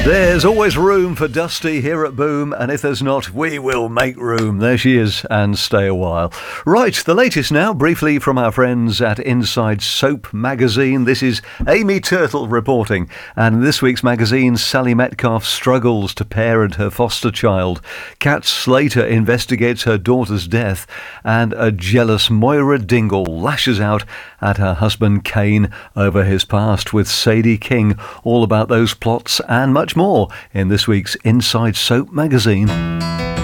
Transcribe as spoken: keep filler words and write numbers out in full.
There's always room for Dusty here at Boom, and if there's not, we will make room. There she is, and stay a while. Right, the latest now, briefly from our friends at Inside Soap magazine. This is Amy Turtle reporting, and in this week's magazine, Sally Metcalf struggles to parent her foster child. Kat Slater investigates her daughter's death, and a jealous Moira Dingle lashes out at her husband Kane over his past with Sadie King. All about those plots and much more in this week's Inside Soap magazine.